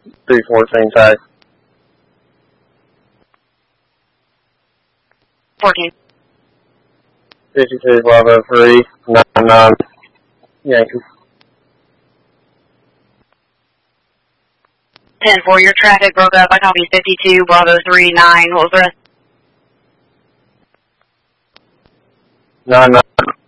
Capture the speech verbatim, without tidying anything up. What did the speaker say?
three fourteen tag. fourteen. fifty-two Bravo three, nine nine, Yankee. ten four, your traffic broke up. I copy fifty-two Bravo three nine. What was the rest? nine nine.